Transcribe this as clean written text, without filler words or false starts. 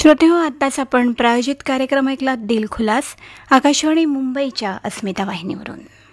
श्रोतेहो, आत्ताच आपण प्रायोजित कार्यक्रम ऐकला दिलखुलास, आकाशवाणी मुंबईच्या अस्मिता वाहिनीवरून.